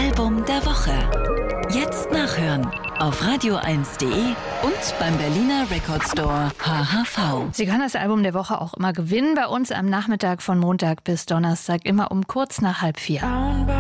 Album der Woche. Jetzt nachhören auf radio1.de und beim Berliner Record Store HHV. Sie können das Album der Woche auch immer gewinnen bei uns am Nachmittag von Montag bis Donnerstag, immer um kurz nach 3:30.